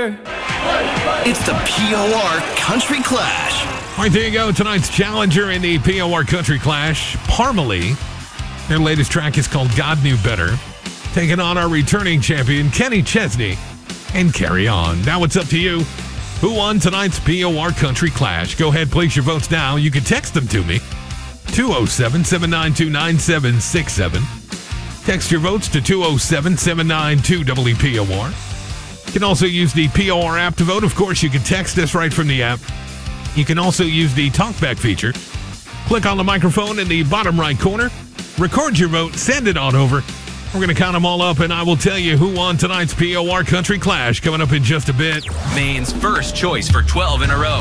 better. It's the POR Country Clash. All right, there you go. Tonight's challenger in the POR Country Clash, Parmalee. Their latest track is called God Knew Better. Taking on our returning champion, Kenny Chesney, and Carry On. Now it's up to you. Who won tonight's POR Country Clash? Go ahead, place your votes now. You can text them to me. 207-792-9767. Text your votes to 207-792-WPOR. You can also use the POR app to vote. Of course, you can text us right from the app. You can also use the talkback feature. Click on the microphone in the bottom right corner. Record your vote. Send it on over. We're going to count them all up, and I will tell you who won tonight's POR Country Clash coming up in just a bit. Maine's first choice for 12 in a row.